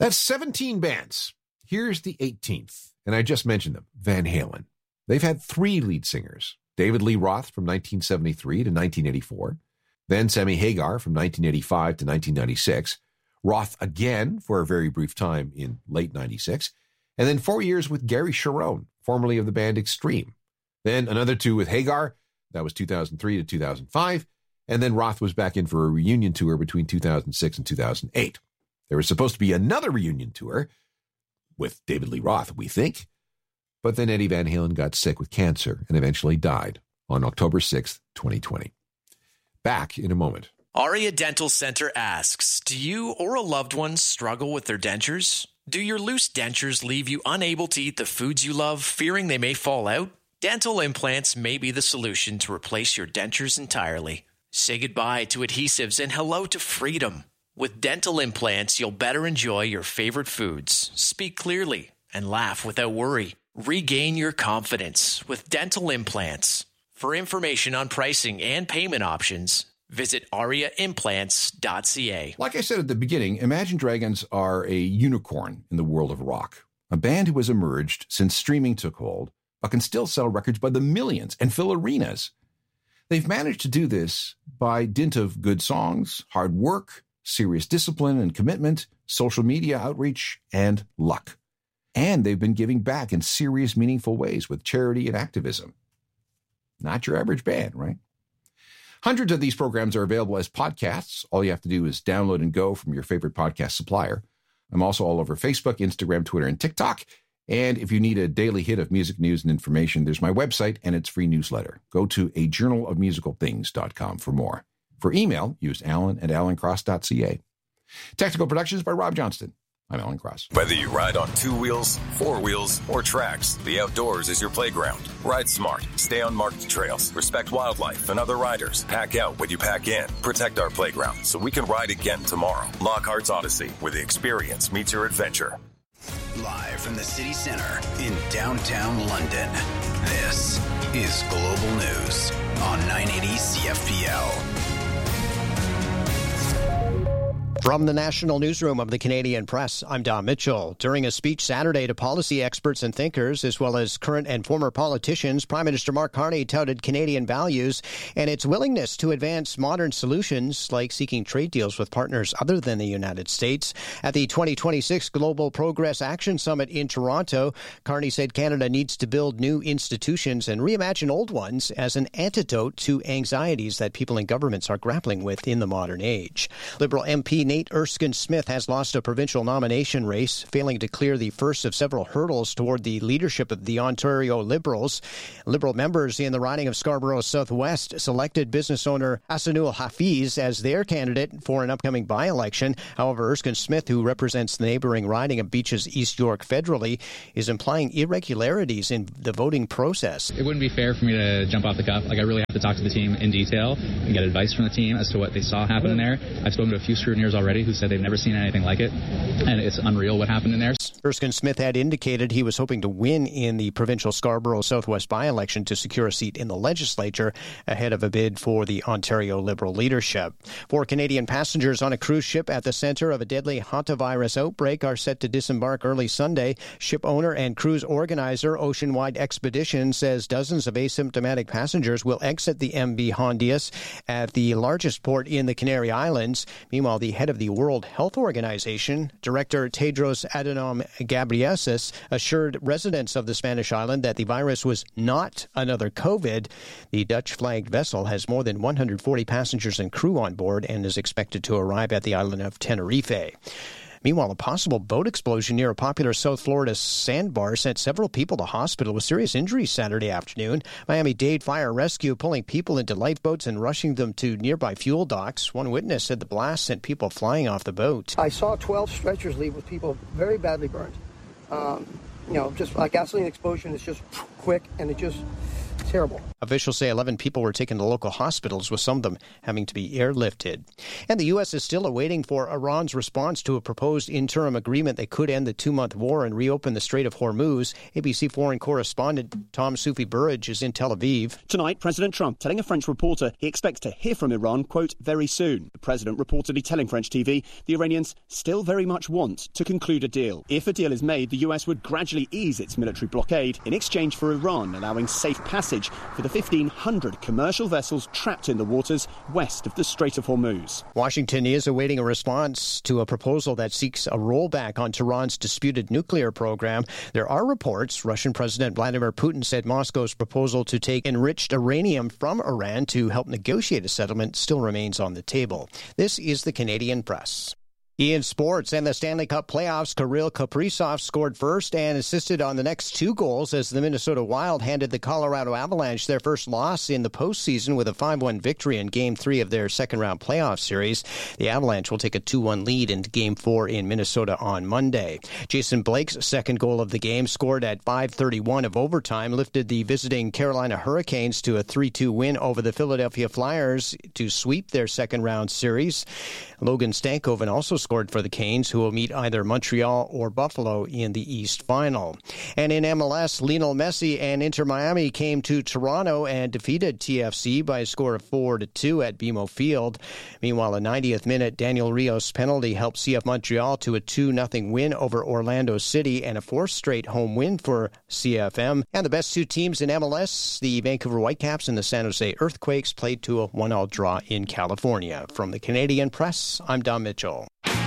That's 17 bands. Here's the 18th, and I just mentioned them, Van Halen. They've had 3 lead singers, David Lee Roth from 1973 to 1984, then Sammy Hagar from 1985 to 1996, Roth again for a very brief time in late 96, and then 4 years with Gary Cherone, formerly of the band Extreme. Then another 2 with Hagar, that was 2003 to 2005, and then Roth was back in for a reunion tour between 2006 and 2008. There was supposed to be another reunion tour with David Lee Roth, we think, but then Eddie Van Halen got sick with cancer and eventually died on October 6th, 2020. Back in a moment. Aria Dental Center asks, do you or a loved one struggle with their dentures? Do your loose dentures leave you unable to eat the foods you love, fearing they may fall out? Dental implants may be the solution to replace your dentures entirely. Say goodbye to adhesives and hello to freedom. With dental implants, you'll better enjoy your favorite foods, speak clearly, and laugh without worry. Regain your confidence with dental implants. For information on pricing and payment options, visit ariaimplants.ca. Like I said at the beginning, Imagine Dragons are a unicorn in the world of rock. A band who has emerged since streaming took hold, but can still sell records by the millions and fill arenas. They've managed to do this by dint of good songs, hard work, serious discipline and commitment, social media outreach, and luck. And they've been giving back in serious, meaningful ways with charity and activism. Not your average band, right? Hundreds of these programs are available as podcasts. All you have to do is download and go from your favorite podcast supplier. I'm also all over Facebook, Instagram, Twitter, and TikTok. And if you need a daily hit of music news and information, there's my website and its free newsletter. Go to ajournalofmusicalthings.com for more. For email, use alan@alancross.ca. Technical productions by Rob Johnston. I'm Alan Cross. Whether you ride on 2 wheels, 4 wheels, or tracks, the outdoors is your playground. Ride smart. Stay on marked trails. Respect wildlife and other riders. Pack out what you pack in. Protect our playground so we can ride again tomorrow. Lockhart's Odyssey, where the experience meets your adventure. Live from the city center in downtown London, this is Global News on 980 CFPL. From the National Newsroom of the Canadian Press, I'm Don Mitchell. During a speech Saturday to policy experts and thinkers, as well as current and former politicians, Prime Minister Mark Carney touted Canadian values and its willingness to advance modern solutions like seeking trade deals with partners other than the United States. At the 2026 Global Progress Action Summit in Toronto, Carney said Canada needs to build new institutions and reimagine old ones as an antidote to anxieties that people in governments are grappling with in the modern age. Liberal MP Nate Erskine-Smith has lost a provincial nomination race, failing to clear the first of several hurdles toward the leadership of the Ontario Liberals. Liberal members in the riding of Scarborough Southwest selected business owner Hassanul Hafiz as their candidate for an upcoming by-election. However, Erskine-Smith, who represents the neighbouring riding of Beaches East York federally, is implying irregularities in the voting process. It wouldn't be fair for me to jump off the cuff. I really have to talk to the team in detail and get advice from the team as to what they saw happen in there. I've spoken to a few scrutineers already who said they've never seen anything like it, and it's unreal what happened in there. Erskine-Smith had indicated he was hoping to win in the provincial Scarborough Southwest by-election to secure a seat in the legislature ahead of a bid for the Ontario Liberal leadership. 4 Canadian passengers on a cruise ship at the centre of a deadly hantavirus outbreak are set to disembark early Sunday. Ship owner and cruise organizer Oceanwide Expedition says dozens of asymptomatic passengers will exit the MV Hondius at the largest port in the Canary Islands. Meanwhile, the head of the World Health Organization, Director Tedros Adhanom Ghebreyesus, assured residents of the Spanish island that the virus was not another COVID. The Dutch-flagged vessel has more than 140 passengers and crew on board and is expected to arrive at the island of Tenerife. Meanwhile, a possible boat explosion near a popular South Florida sandbar sent several people to hospital with serious injuries Saturday afternoon. Miami-Dade Fire Rescue pulling people into lifeboats and rushing them to nearby fuel docks. One witness said the blast sent people flying off the boat. I saw 12 stretchers leave with people very badly burned. Just like gasoline explosion is just quick, and it just terrible. Officials say 11 people were taken to local hospitals, with some of them having to be airlifted. And the U.S. is still awaiting for Iran's response to a proposed interim agreement that could end the 2-month war and reopen the Strait of Hormuz. ABC foreign correspondent Tom Soufi Burridge is in Tel Aviv. Tonight, President Trump telling a French reporter he expects to hear from Iran, quote, very soon. The president reportedly telling French TV the Iranians still very much want to conclude a deal. If a deal is made, the U.S. would gradually ease its military blockade in exchange for Iran allowing safe passage for the 1,500 commercial vessels trapped in the waters west of the Strait of Hormuz. Washington is awaiting a response to a proposal that seeks a rollback on Tehran's disputed nuclear program. There are reports Russian President Vladimir Putin said Moscow's proposal to take enriched uranium from Iran to help negotiate a settlement still remains on the table. This is the Canadian Press. In sports and the Stanley Cup playoffs, Kirill Kaprizov scored first and assisted on the next 2 goals as the Minnesota Wild handed the Colorado Avalanche their first loss in the postseason with a 5-1 victory in Game 3 of their second-round playoff series. The Avalanche will take a 2-1 lead into Game 4 in Minnesota on Monday. Jason Blake's second goal of the game, scored at 5:31 of overtime, lifted the visiting Carolina Hurricanes to a 3-2 win over the Philadelphia Flyers to sweep their second-round series. Logan Stankoven also scored for the Canes, who will meet either Montreal or Buffalo in the East Final. And in MLS, Lionel Messi and Inter Miami came to Toronto and defeated TFC by a score of 4-2 at BMO Field. Meanwhile, a 90th minute Daniel Rios penalty helped CF Montreal to a 2-0 win over Orlando City and a 4th straight home win for CFM. And the best 2 teams in MLS, the Vancouver Whitecaps and the San Jose Earthquakes, played to a 1-1 draw in California. From the Canadian Press, I'm Don Mitchell.